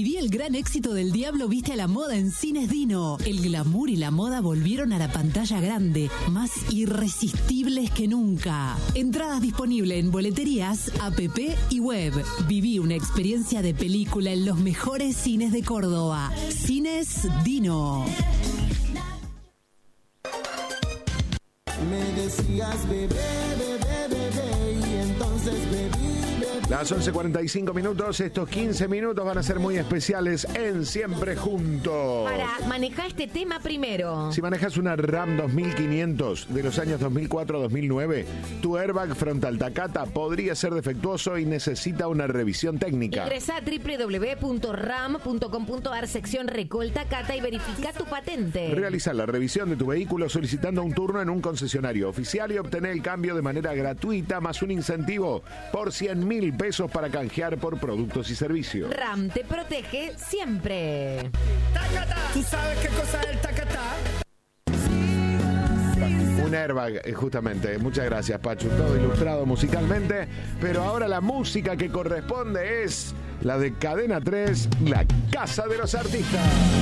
Viví el gran éxito del Diablo Viste a la Moda en Cines Dino. El glamour y la moda volvieron a la pantalla grande, más irresistibles que nunca. Entradas disponibles en boleterías, app y web. Viví una experiencia de película en los mejores cines de Córdoba. Cines Dino. Me decías bebé, bebé, bebé, y entonces bebí. Las 11:45, estos 15 minutos van a ser muy especiales en Siempre Juntos. Para manejar este tema primero. Si manejas una RAM 2500 de los años 2004 a 2009, tu airbag frontal Takata podría ser defectuoso y necesita una revisión técnica. Ingresa a www.ram.com.ar sección Recall Takata y verifica tu patente. Realiza la revisión de tu vehículo solicitando un turno en un concesionario oficial y obtener el cambio de manera gratuita más un incentivo por 100.000 pesos para canjear por productos y servicios. RAM te protege siempre. ¡Takata! ¿Tú sabes qué cosa es el Takata? Un airbag, justamente. Muchas gracias, Pachu. Todo ilustrado musicalmente. Pero ahora la música que corresponde es la de Cadena 3, La Casa de los Artistas.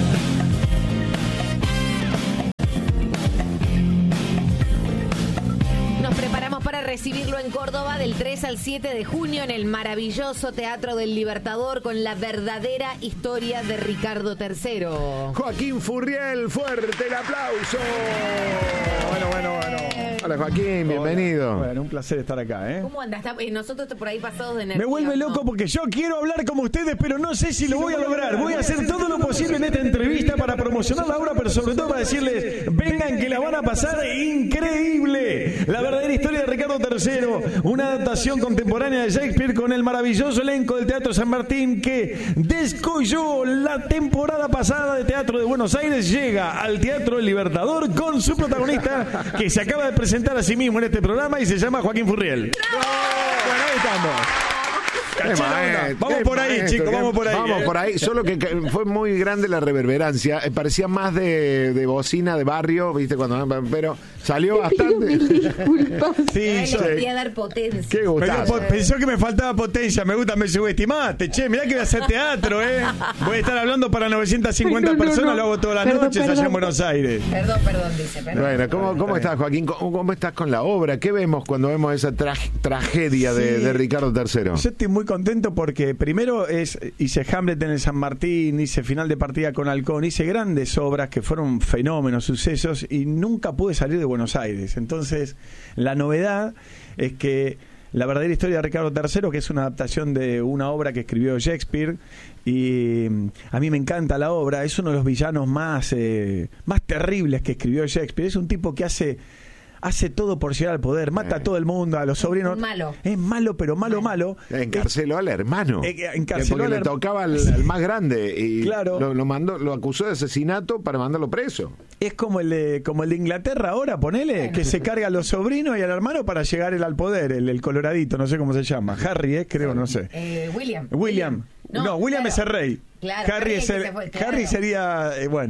Nos preparamos para recibirlo en Córdoba del 3 al 7 de junio en el maravilloso Teatro del Libertador con la verdadera historia de Ricardo III. Joaquín Furriel, fuerte el aplauso. Bueno. Hola Joaquín, bienvenido. Bueno, un placer estar acá, ¿eh? ¿Cómo andas? Nosotros por ahí pasados de energía. Me vuelve loco porque yo quiero hablar como ustedes, pero no sé si lo voy a lograr. Voy a hacer todo lo posible en esta entrevista para promocionar la obra, pero sobre todo para decirles, vengan que la van a pasar increíble. La verdadera historia de Ricardo III, una adaptación contemporánea de Shakespeare con el maravilloso elenco del Teatro San Martín que descolló la temporada pasada de Teatro de Buenos Aires, llega al Teatro del Libertador con su protagonista que se acaba de presentar a sí mismo en este programa y se llama Joaquín Furriel. Bueno, ahí estamos. Vamos por ahí, chicos, vamos por ahí. Vamos por ahí, solo que fue muy grande la reverberancia. Parecía más de bocina de barrio, ¿viste? Pero salió bastante. Sí, yo quería dar potencia. Qué gustazo. Pensó que me faltaba potencia, me subestimaste. Che, mirá que voy a hacer teatro, Voy a estar hablando para 950 personas, lo hago todas las noches allá en Buenos Aires. Perdón, dice. Bueno, ¿cómo estás, Joaquín? ¿Cómo estás con la obra? ¿Qué vemos cuando vemos esa tragedia de Ricardo III? Yo estoy muy contento porque primero hice Hamlet en el San Martín, hice Final de Partida con Halcón, hice grandes obras que fueron fenómenos, sucesos, y nunca pude salir de Buenos Aires. Entonces, la novedad es que la verdadera historia de Ricardo III, que es una adaptación de una obra que escribió Shakespeare, y a mí me encanta la obra, es uno de los villanos más terribles que escribió Shakespeare. Es un tipo que hace todo por llegar al poder, mata a todo el mundo, a los sobrinos. Malo. Es malo, pero malo. Encarceló al hermano. Encarceló porque le tocaba al más grande y claro. lo acusó de asesinato para mandarlo preso. Es como el de Inglaterra ahora, ponele, que se carga a los sobrinos y al hermano para llegar él al poder, el coloradito, no sé cómo se llama. Harry, creo, no sé. William. No, William claro. Es el rey. Claro, Harry sería,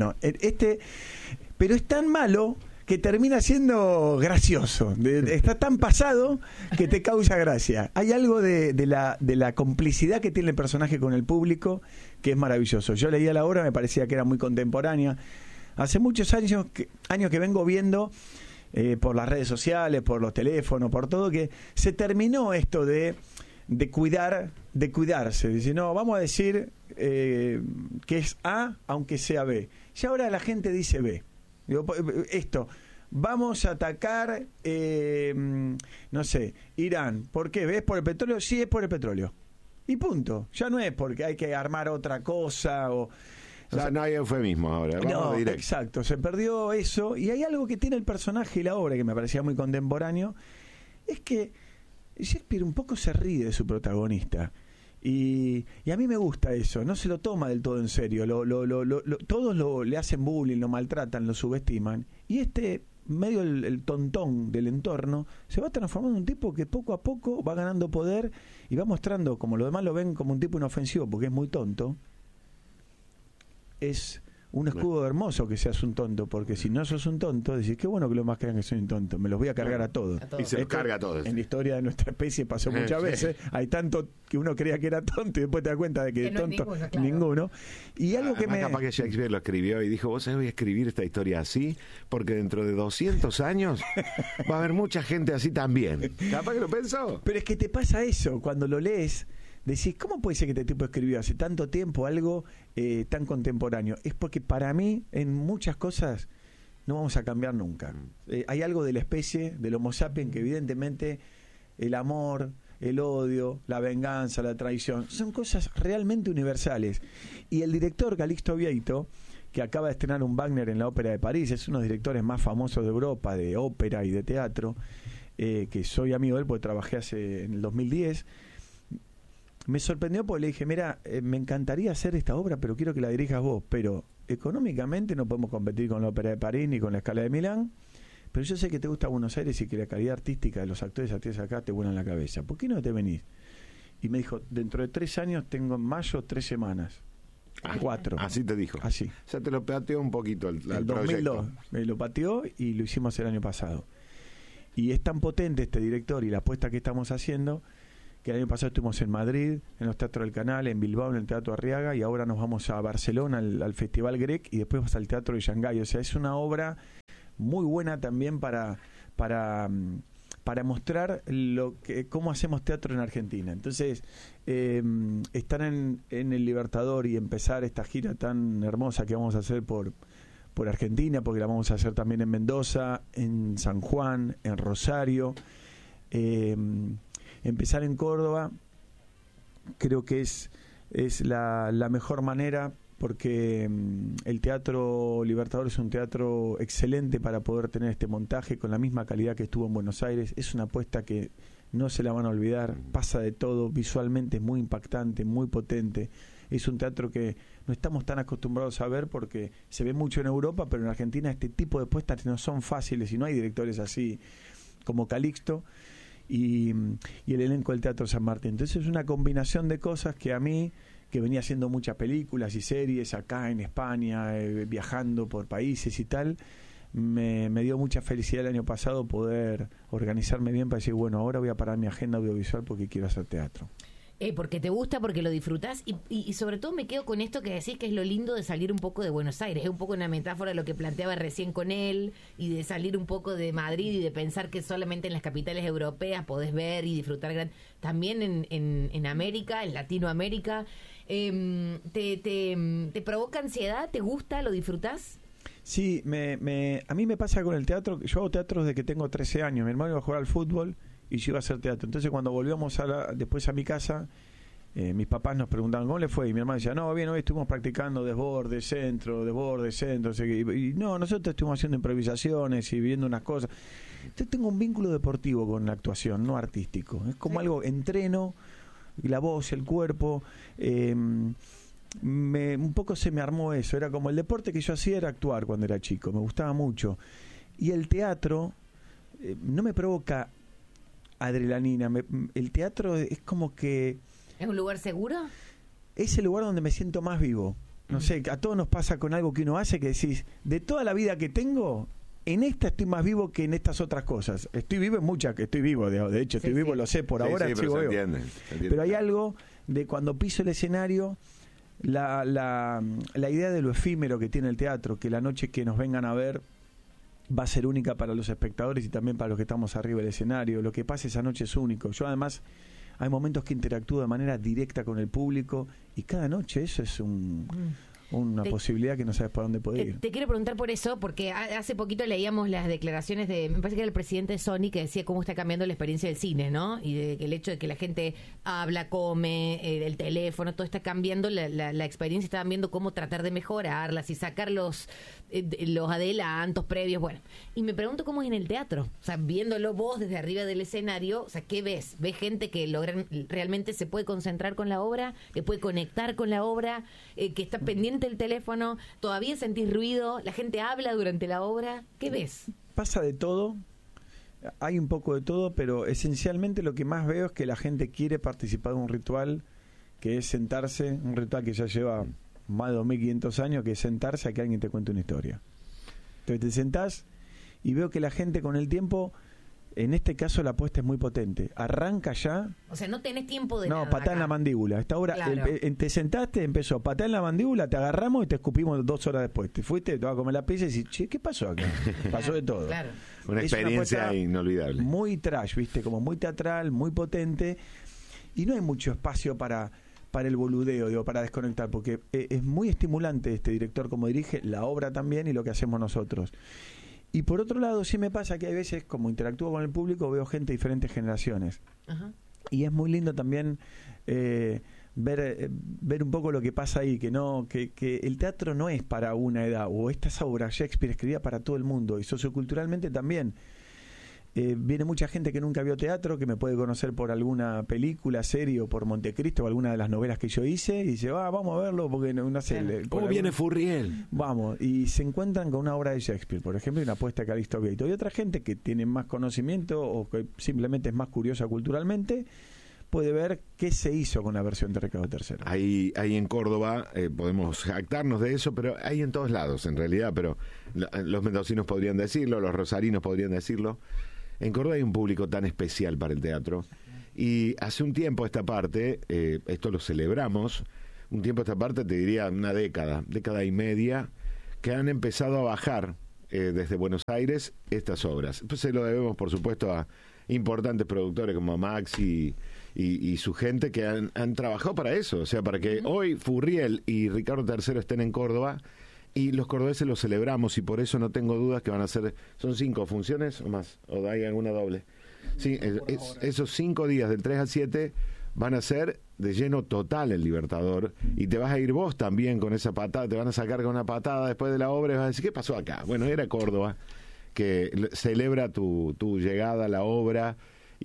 pero es tan malo que termina siendo gracioso. Está tan pasado que te causa gracia. Hay algo de la complicidad que tiene el personaje con el público que es maravilloso. Yo leía la obra, me parecía que era muy contemporánea. Hace muchos años que vengo viendo por las redes sociales, por los teléfonos, por todo, que se terminó esto de cuidarse. Dice, no, vamos a decir que es A aunque sea B. Y ahora la gente dice B. Digo, vamos a atacar, no sé, Irán. ¿Por qué? ¿Ves por el petróleo? Sí, es por el petróleo. Y punto. Ya no es porque hay que armar otra cosa o sea, no hay eufemismo ahora. Vamos directo. Exacto. Se perdió eso. Y hay algo que tiene el personaje y la obra que me parecía muy contemporáneo. Es que Shakespeare un poco se ríe de su protagonista. Y a mí me gusta eso, no se lo toma del todo en serio, todos le hacen bullying, lo maltratan, lo subestiman, y medio el tontón del entorno se va transformando en un tipo que poco a poco va ganando poder y va mostrando, como los demás lo ven como un tipo inofensivo porque es muy tonto, es un escudo hermoso que seas un tonto, porque si no sos un tonto, decís, qué bueno que los más crean que soy un tonto, me los voy a cargar a todos. Y se los carga a todos. En la historia de nuestra especie pasó muchas veces, hay tanto que uno creía que era tonto y después te das cuenta de que no tonto, es ninguno. Y algo que capaz que Shakespeare lo escribió y dijo, vos sabés, voy a escribir esta historia así, porque dentro de 200 años va a haber mucha gente así también. Capaz que lo pensó. Pero es que te pasa eso, cuando lo lees, decís, ¿cómo puede ser que este tipo escribió hace tanto tiempo algo tan contemporáneo? Es porque para mí, en muchas cosas, no vamos a cambiar nunca. Hay algo de la especie, del Homo sapiens, que evidentemente el amor, el odio, la venganza, la traición, son cosas realmente universales. Y el director Calixto Vieito, que acaba de estrenar un Wagner en la Ópera de París, es uno de los directores más famosos de Europa, de ópera y de teatro, que soy amigo de él porque trabajé en el 2010, me sorprendió porque le dije, mira, me encantaría hacer esta obra, pero quiero que la dirijas vos, pero económicamente no podemos competir con la Ópera de París ni con la Scala de Milán, pero yo sé que te gusta Buenos Aires y que la calidad artística de los actores y actrices acá te vuelan la cabeza, ¿por qué no te venís? Y me dijo, dentro de 3 años tengo en mayo 3 semanas. 4. Así te dijo. Así. O sea, te lo pateó un poquito el 2002 proyecto. me lo pateó y lo hicimos el año pasado. Y es tan potente este director y la apuesta que estamos haciendo, que el año pasado estuvimos en Madrid, en los Teatros del Canal, en Bilbao, en el Teatro Arriaga, y ahora nos vamos a Barcelona, al Festival Grec, y después vamos al Teatro de Shanghái. O sea, es una obra muy buena también para mostrar cómo hacemos teatro en Argentina. Entonces, estar en el Libertador y empezar esta gira tan hermosa que vamos a hacer por Argentina, porque la vamos a hacer también en Mendoza, en San Juan, en Rosario, empezar en Córdoba, creo que es la mejor manera, porque el Teatro Libertador es un teatro excelente para poder tener este montaje con la misma calidad que estuvo en Buenos Aires. Es una apuesta que no se la van a olvidar, pasa de todo, visualmente es muy impactante, muy potente. Es un teatro que no estamos tan acostumbrados a ver porque se ve mucho en Europa, pero en Argentina este tipo de puestas no son fáciles y no hay directores así como Calixto y el elenco del Teatro San Martín. Entonces es una combinación de cosas que a mí, que venía haciendo muchas películas y series acá en España, viajando por países y tal, me dio mucha felicidad el año pasado poder organizarme bien para decir, bueno, ahora voy a parar mi agenda audiovisual porque quiero hacer teatro. Porque te gusta, porque lo disfrutás y sobre todo me quedo con esto que decís que es lo lindo de salir un poco de Buenos Aires. Es un poco una metáfora de lo que planteaba recién con él y de salir un poco de Madrid y de pensar que solamente en las capitales europeas podés ver y disfrutar también en América, en Latinoamérica. ¿Te provoca ansiedad? ¿Te gusta? ¿Lo disfrutás? Sí, a mí me pasa con el teatro. Yo hago teatro desde que tengo 13 años. Mi hermano iba a jugar al fútbol y yo iba a hacer teatro. Entonces cuando volvíamos después a mi casa, mis papás nos preguntaban ¿cómo le fue? Y mi hermano decía, no, bien, hoy estuvimos practicando desborde, centro. Y no, nosotros estuvimos haciendo improvisaciones y viendo unas cosas. Entonces tengo un vínculo deportivo con la actuación, no artístico. Es como algo, entreno, la voz, el cuerpo. Un poco se me armó eso. Era como el deporte que yo hacía era actuar cuando era chico. Me gustaba mucho. Y el teatro no me provoca adrenalina. El teatro es como que... ¿Es un lugar seguro? Es el lugar donde me siento más vivo. No sé, a todos nos pasa con algo que uno hace que decís, de toda la vida que tengo, en esta estoy más vivo que en estas otras cosas. Estoy vivo en muchas, que estoy vivo, de hecho, estoy vivo, lo sé, por ahora sí, sigo pero vivo. se entiende. Pero hay algo de cuando piso el escenario, la idea de lo efímero que tiene el teatro, que la noche que nos vengan a ver va a ser única para los espectadores y también para los que estamos arriba del escenario. Lo que pasa esa noche es único. Yo además hay momentos que interactúo de manera directa con el público y cada noche eso es una posibilidad que no sabes para dónde puede ir. Te quiero preguntar por eso, porque hace poquito leíamos las declaraciones me parece que era el presidente de Sony, que decía cómo está cambiando la experiencia del cine, ¿no? Y de que el hecho de que la gente habla, come, el teléfono, todo está cambiando la experiencia, estaban viendo cómo tratar de mejorarlas y sacar los adelantos previos, bueno. Y me pregunto cómo es en el teatro, o sea, viéndolo vos desde arriba del escenario, o sea, ¿qué ves? ¿Ves gente que realmente se puede concentrar con la obra, que puede conectar con la obra, que está pendiente el teléfono, todavía sentís ruido, la gente habla durante la obra? ¿Qué ves? Pasa de todo, hay un poco de todo, pero esencialmente lo que más veo es que la gente quiere participar de un ritual que es sentarse, un ritual que ya lleva más de 2500 años, que es sentarse a que alguien te cuente una historia. Entonces te sentás y veo que la gente con el tiempo, en este caso la apuesta es muy potente, arranca ya. O sea, no tenés tiempo de nada. No, patada en la mandíbula. Esta hora, claro. Te sentaste, empezó patada en la mandíbula, te agarramos y te escupimos 2 horas después. Te fuiste, te vas a comer la pizza y decís, che, ¿qué pasó acá? Pasó de todo. Claro. Una experiencia inolvidable. Muy trash, ¿viste? Como muy teatral, muy potente. Y no hay mucho espacio para el boludeo, digo, para desconectar, porque es muy estimulante este director como dirige, la obra también y lo que hacemos nosotros. Y por otro lado, sí me pasa que hay veces, como interactúo con el público, veo gente de diferentes generaciones. Ajá. Y es muy lindo también ver un poco lo que pasa ahí, que el teatro no es para una edad, o estas obras Shakespeare escribía para todo el mundo, y socioculturalmente también. Viene mucha gente que nunca vio teatro, que me puede conocer por alguna película, serie o por Montecristo o alguna de las novelas que yo hice y dice, vamos a verlo porque no sé. ¿Cómo viene Furriel? Vamos, y se encuentran con una obra de Shakespeare, por ejemplo, y una apuesta de Calixto Gate. Y otra gente que tiene más conocimiento o que simplemente es más curiosa culturalmente, puede ver qué se hizo con la versión de Ricardo III. Ahí en Córdoba podemos jactarnos de eso, pero hay en todos lados en realidad, pero los mendocinos podrían decirlo, los rosarinos podrían decirlo. En Córdoba hay un público tan especial para el teatro y hace un tiempo esta parte, esto lo celebramos, un tiempo esta parte te diría una década y media, que han empezado a bajar desde Buenos Aires estas obras. Pues se lo debemos por supuesto a importantes productores como Max y su gente que han trabajado para eso, o sea, para que hoy Furriel y Ricardo III estén en Córdoba. Y los cordobeses lo celebramos y por eso no tengo dudas que van a ser, ¿son 5 funciones o más? ¿O hay alguna doble? Sí, esos 5 días, del 3 al 7, van a ser de lleno total el Libertador y te vas a ir vos también con esa patada, te van a sacar con una patada después de la obra y vas a decir, ¿qué pasó acá? Bueno, era Córdoba, que celebra tu llegada a la obra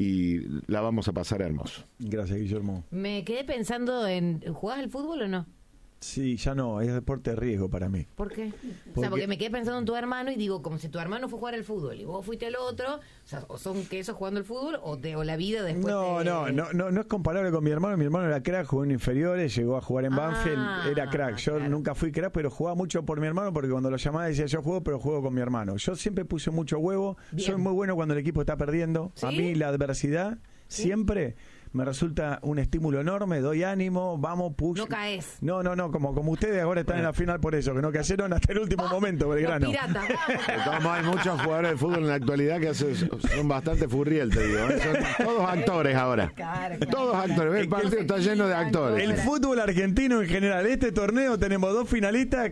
y la vamos a pasar hermoso. Gracias, Guillermo. Me quedé pensando en, ¿jugás al fútbol o no? Sí, ya no, es deporte de riesgo para mí. ¿Por qué? O sea, porque me quedé pensando en tu hermano y digo, como si tu hermano fue a jugar al fútbol y vos fuiste al otro, o sea, o son que esos jugando al fútbol o la vida después. No es comparable con mi hermano era crack, jugó en inferiores, llegó a jugar en Banfield, era crack. Yo nunca fui crack, pero jugaba mucho por mi hermano porque cuando lo llamaba decía yo juego, pero juego con mi hermano. Yo siempre puse mucho huevo, soy muy bueno cuando el equipo está perdiendo. ¿Sí? A mí la adversidad siempre me resulta un estímulo enorme, doy ánimo, vamos, push. No caes. No, como ustedes ahora están en la final por eso, que no cayeron hasta el último momento, Belgrano. Pirata, como hay muchos jugadores de fútbol en la actualidad que son bastante Furriel, te digo. Son todos actores ahora. Claro. Todos actores. El partido está lleno de actores. El fútbol argentino en general, este torneo tenemos 2 finalistas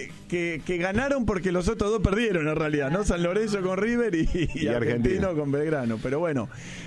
que ganaron porque los otros 2 perdieron en realidad, ¿no? San Lorenzo con River y Argentino con Belgrano. Pero bueno,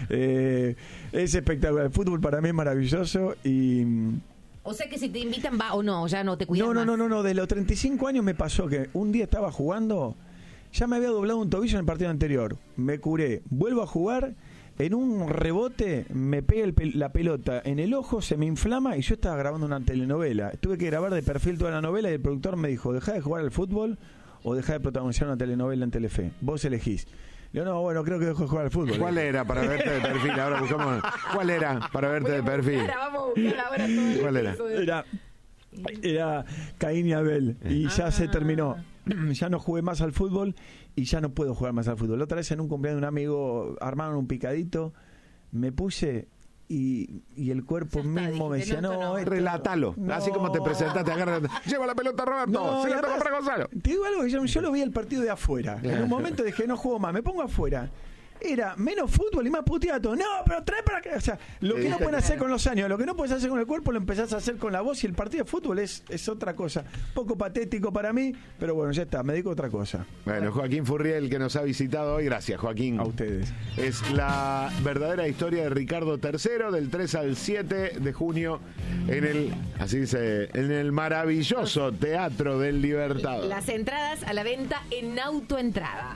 es espectacular. El fútbol para mí es maravilloso y... O sea que si te invitan va o no, ya no te cuidas más. No, de los 35 años me pasó que un día estaba jugando, ya me había doblado un tobillo en el partido anterior, me curé, vuelvo a jugar, en un rebote me pega la pelota en el ojo, se me inflama y yo estaba grabando una telenovela. Tuve que grabar de perfil toda la novela y el productor me dijo, dejá de jugar al fútbol o dejá de protagonizar una telenovela en Telefe, vos elegís. Yo no, creo que dejo de jugar al fútbol. ¿Cuál era para verte de perfil? Ahora buscamos. ¿Cuál era para verte de perfil? Vamos a buscar ahora todo. ¿Cuál era? Era Caín y Abel y ya se terminó. Ya no jugué más al fútbol y ya no puedo jugar más al fútbol. La otra vez en un cumpleaños de un amigo armaron un picadito, me puse y el cuerpo mismo me decía, relátalo, así como te presentaste, agarra, lleva la pelota Roberto, se la toca para Gonzalo. Te digo algo, yo lo vi el partido de afuera, en un momento dije, no juego más, me pongo afuera. Era menos fútbol y más puteato. No, pero trae para acá. O sea, lo que no pueden hacer con los años, lo que no puedes hacer con el cuerpo, lo empezás a hacer con la voz. Y el partido de fútbol es otra cosa. Poco patético para mí, pero bueno, ya está, me dedico a otra cosa. Bueno, Joaquín Furriel, que nos ha visitado hoy. Gracias, Joaquín. A ustedes. Es la verdadera historia de Ricardo III, del 3 al 7 de junio, en el maravilloso Teatro del Libertador. Las entradas a la venta en Autoentrada.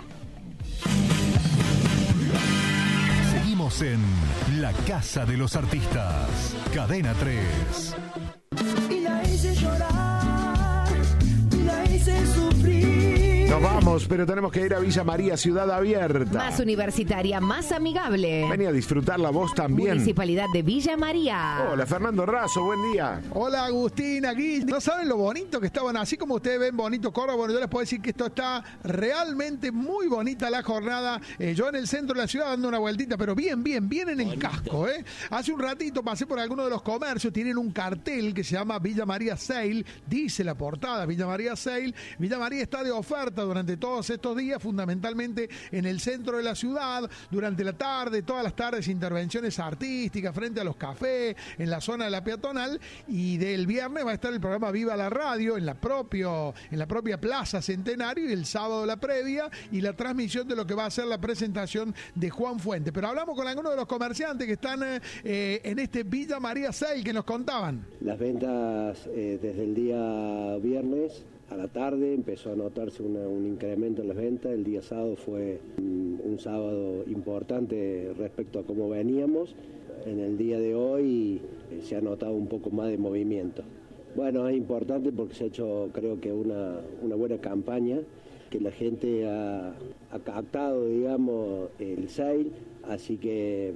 Seguimos en La Casa de los Artistas, Cadena 3. Y la hice llorar, y la hice sufrir. Nos vamos, pero tenemos que ir a Villa María, ciudad abierta. Más universitaria, más amigable. Vení a disfrutarla vos también. Municipalidad de Villa María. Hola, Fernando Razo, buen día. Hola, Agustín, aquí. ¿No saben lo bonito que estaban? Así como ustedes ven bonito Córdoba, bueno, yo les puedo decir que esto está realmente muy bonita la jornada. Yo en el centro de la ciudad dando una vueltita, pero bien en el casco, ¿eh? Hace un ratito pasé por alguno de los comercios, tienen un cartel que se llama Villa María Sale, dice la portada, Villa María Sale. Villa María está de oferta durante todos estos días, fundamentalmente en el centro de la ciudad, durante la tarde, todas las tardes, intervenciones artísticas frente a los cafés, en la zona de la peatonal, y del viernes va a estar el programa Viva la Radio en la propia Plaza Centenario, y el sábado la previa y la transmisión de lo que va a ser la presentación de Juan Fuente. Pero hablamos con algunos de los comerciantes que están en este Villa María Sale, que nos contaban. Las ventas desde el día viernes a la tarde empezó a notarse un incremento en las ventas. El día sábado fue un sábado importante respecto a cómo veníamos. En el día de hoy se ha notado un poco más de movimiento. Bueno, es importante porque se ha hecho, creo que una buena campaña, que la gente ha captado, digamos, el sale, así que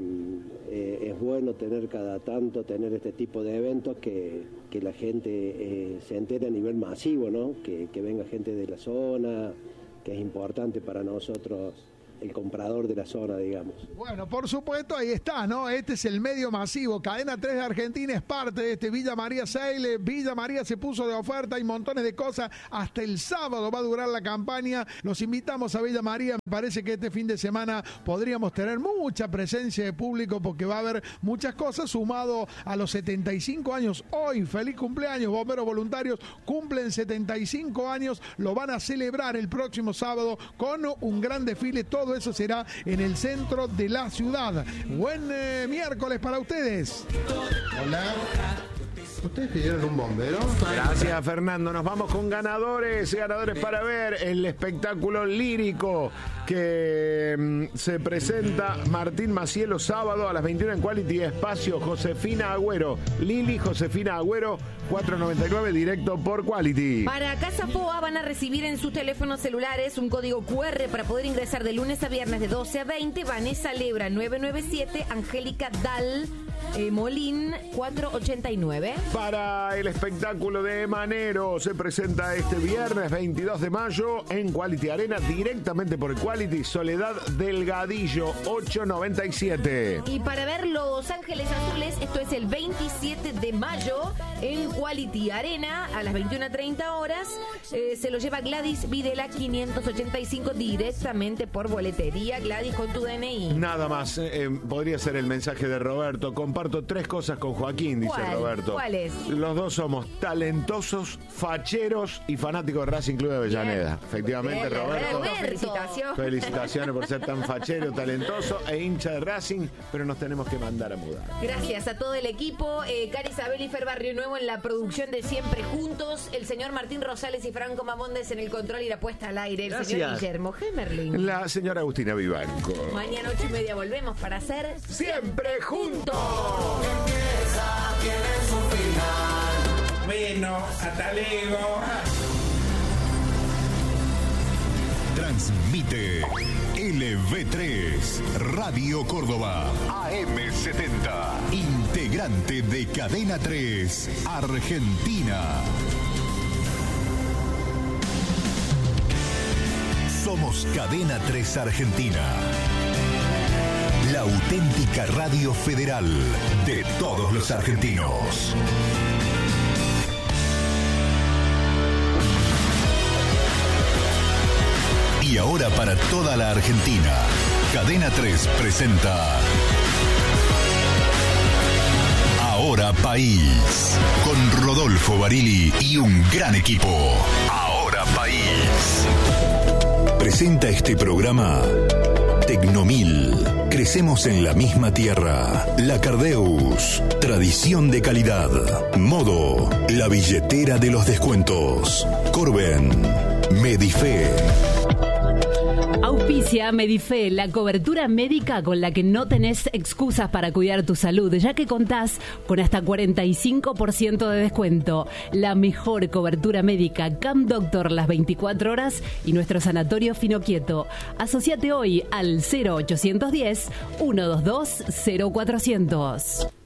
es bueno tener cada tanto, tener este tipo de eventos que la gente se entere a nivel masivo, ¿no? Que venga gente de la zona, que es importante para nosotros, el comprador de la zona, digamos. Bueno, por supuesto, ahí está, ¿no? Este es el medio masivo. Cadena 3 de Argentina es parte de este Villa María Sale. Villa María se puso de oferta, hay montones de cosas. Hasta el sábado va a durar la campaña. Los invitamos a Villa María. Me parece que este fin de semana podríamos tener mucha presencia de público porque va a haber muchas cosas, sumado a los 75 años. Hoy, feliz cumpleaños, bomberos voluntarios cumplen 75 años. Lo van a celebrar el próximo sábado con un gran desfile. Todo eso será en el centro de la ciudad. Buen miércoles para ustedes. Hola. ¿Ustedes pidieron un bombero? Gracias, Fernando. Nos vamos con ganadores para ver el espectáculo lírico que se presenta Martín Macielo sábado a las 21 en Quality Espacio Josefina Agüero. Lili Josefina Agüero, 499, directo por Quality. Para Casa Poa van a recibir en sus teléfonos celulares un código QR para poder ingresar de lunes a viernes de 12 a 20. Vanessa Lebra, 997. Angélica Dal Molín, 489. Para el espectáculo de Manero se presenta este viernes 22 de mayo en Quality Arena, directamente por Quality. Soledad Delgadillo, 897. Y para ver Los Ángeles Azules, esto es el 27 de mayo en Quality Arena a las 21:30 horas. Se lo lleva Gladys Videla, 585, directamente por boletería. Gladys, con tu DNI. Nada más, podría ser el mensaje de Roberto. Comparto 3 cosas con Joaquín, dice Roberto. ¿Cuáles? Los dos somos talentosos, facheros y fanáticos de Racing Club de Avellaneda. Efectivamente, Bien, Roberto. Felicitaciones por ser tan fachero, talentoso e hincha de Racing, pero nos tenemos que mandar a mudar. Gracias a todo el equipo. Cari Isabel y Fer Barrio Nuevo en la producción de Siempre Juntos. El señor Martín Rosales y Franco Mamondes en el control y la puesta al aire. El señor Guillermo Gemerling. La señora Agustina Vivanco. Mañana 8:30 volvemos para hacer Siempre Juntos. Empieza, tiene su final. Bueno, hasta luego. Transmite LV3 Radio Córdoba AM70, integrante de Cadena 3 Argentina. Somos Cadena 3 Argentina, la auténtica radio federal de todos los argentinos. Y ahora para toda la Argentina, Cadena 3 presenta Ahora País, con Rodolfo Barili y un gran equipo. Ahora País. Presenta este programa Tecnomil. Crecemos en la misma tierra. La Cardeus. Tradición de calidad. Modo. La billetera de los descuentos. Corben. Medife. Auspicia Auspicia Medife, la cobertura médica con la que no tenés excusas para cuidar tu salud, ya que contás con hasta 45% de descuento. La mejor cobertura médica, Camp Doctor las 24 horas y nuestro sanatorio Finoquieto. Asociate hoy al 0810 122 0400.